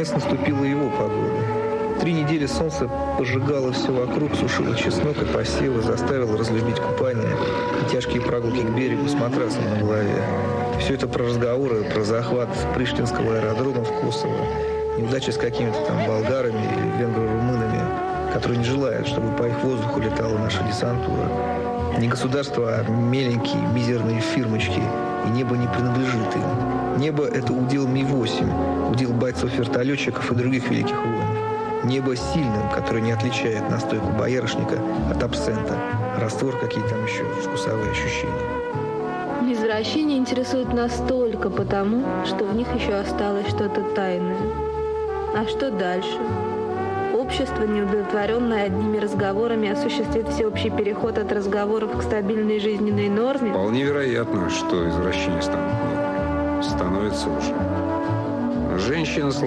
Наконец наступила его погода. 3 недели солнце пожигало все вокруг, сушило чеснок и посевы, заставило разлюбить купание и тяжкие прогулки к берегу с матрасом на голове. Все это про разговоры, про захват Приштинского аэродрома в Косово, неудачи с какими-то там болгарами или венгро-румынами, которые не желают, чтобы по их воздуху летала наша десантура. Не государство, а меленькие, мизерные фирмочки, и небо не принадлежит им. Небо – это удел Ми-8, удел бойцов-вертолетчиков и других великих воинов. Небо сильным, который не отличает настойку боярышника от абсента, раствор, какие там еще вкусовые ощущения. Извращения интересуют нас только потому, что в них еще осталось что-то тайное. А что дальше? Общество, неудовлетворенное одними разговорами, осуществит всеобщий переход от разговоров к стабильной жизненной норме? Вполне вероятно, что извращение становится уже. Женщина